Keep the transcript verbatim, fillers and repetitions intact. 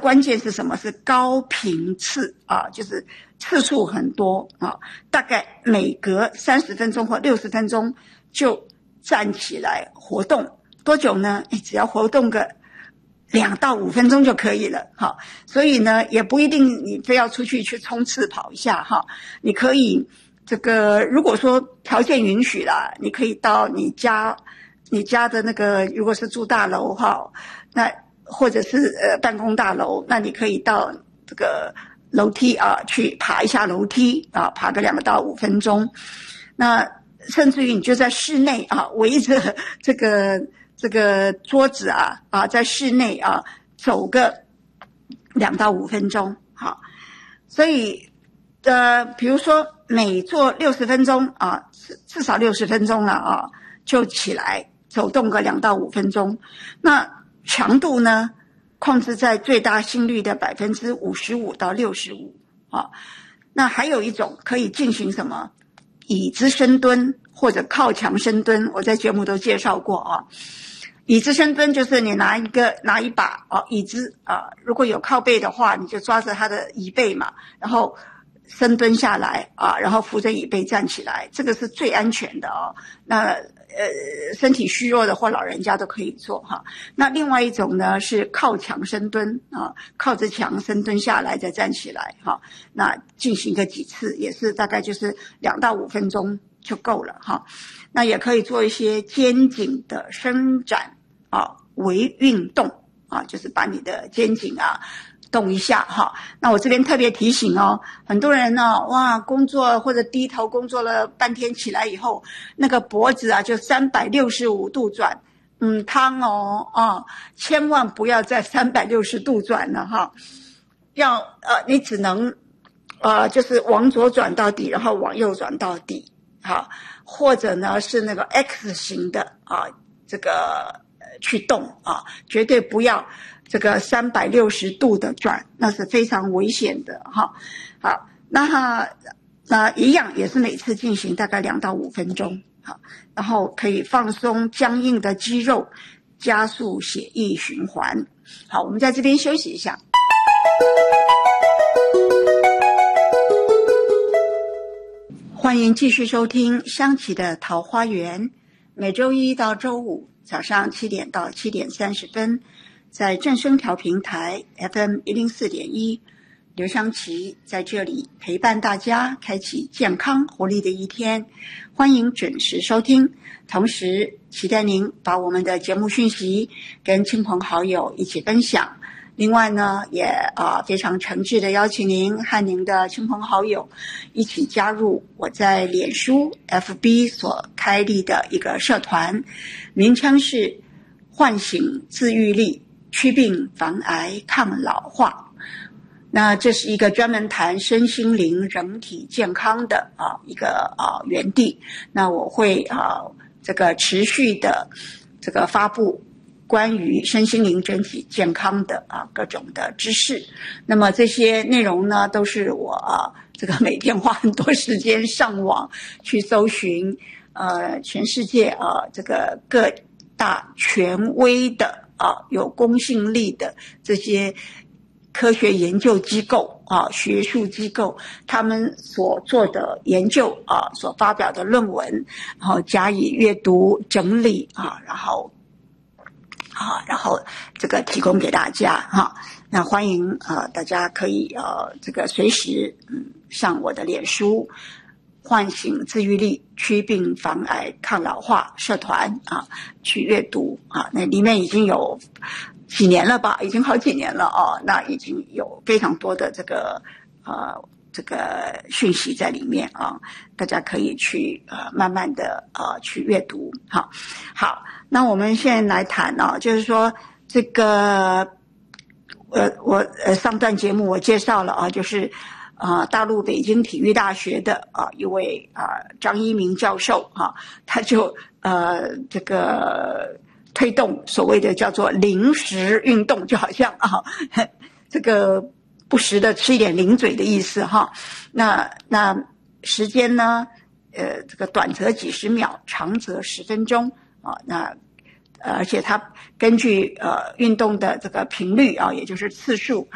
关键是什么？是高频次啊，就是次数很多啊，大概每隔三十分钟或六十分钟就站起来活动。多久呢？只要活动个两到五分钟就可以了。好，所以呢，也不一定你非要出去去冲刺跑一下哈，你可以这个，如果说条件允许啦，你可以到你家。你家的那个如果是住大楼哈，那或者是呃办公大楼，那你可以到这个楼梯啊去爬一下楼梯啊，爬个两到五分钟。那甚至于你就在室内啊，围着这个这个桌子啊啊，在室内啊走个两到五分钟。好，所以呃，比如说每做六十分钟啊，至少六十分钟了啊，就起来。走动个两到五分钟，那强度呢，控制在最大心率的百分之五十五到六十五啊。那还有一种可以进行什么椅子深蹲或者靠墙深蹲，我在节目都介绍过啊。椅子深蹲就是你拿一个拿一把啊椅子啊，如果有靠背的话，你就抓着它的椅背嘛，然后深蹲下来啊，然后扶着椅背站起来，这个是最安全的哦。那呃，身体虚弱的或老人家都可以做哈。那另外一种呢是靠墙深蹲啊，靠着墙深蹲下来再站起来哈。那进行个几次，也是大概就是两到五分钟就够了哈。那也可以做一些肩颈的伸展啊，微运动啊，就是把你的肩颈啊动一下哈。那我这边特别提醒哦，很多人呢，哇，工作或者低头工作了半天起来以后，那个脖子啊就三百六十五度转，嗯，汤哦啊，千万不要再三百六十度转了哈，要呃，你只能呃，就是往左转到底，然后往右转到底，好，或者呢是那个 X 型的啊，这个去动啊，绝对不要这个三百六十度的转，那是非常危险的哈。好，那那一样也是每次进行大概两到五分钟，好，然后可以放松僵硬的肌肉，加速血液循环。好，我们在这边休息一下。欢迎继续收听香琪的桃花源，每周一到周五早上七点到七点三十分，在正声调频台 F M 一零四点一，刘香琪在这里陪伴大家，开启健康活力的一天。欢迎准时收听，同时期待您把我们的节目讯息跟亲朋好友一起分享。另外呢，也啊、呃、非常诚挚的邀请您和您的亲朋好友一起加入我在脸书 F B 所开立的一个社团，名称是唤醒自愈力，祛病防癌抗老化。那这是一个专门谈身心灵人体健康的啊一个啊园地。那我会啊这个持续的这个发布关于身心灵整体健康的啊各种的知识。那么这些内容呢，都是我啊这个每天花很多时间上网去搜寻，呃，全世界啊这个各大权威的啊有公信力的这些科学研究机构啊，学术机构，他们所做的研究啊，所发表的论文，然后加以阅读整理啊，然后。啊，然后这个提供给大家哈，那欢迎啊、呃，大家可以呃这个随时嗯上我的脸书唤醒自愈力祛病防癌抗老化社团啊去阅读啊，那里面已经有几年了吧，已经好几年了哦，那已经有非常多的这个呃这个讯息在里面啊，大家可以去呃慢慢的呃去阅读。好，好。那我们现在来谈哦，就是说这个，呃，我呃上段节目我介绍了啊，就是啊、呃、大陆北京体育大学的啊一位啊张一鸣教授啊，他就呃这个推动所谓的叫做零食运动，就好像啊这个不时的吃一点零嘴的意思哈。那那时间呢，呃这个短则几十秒，长则十分钟。啊，那而且它根据呃运动的这个频率啊，也就是次数。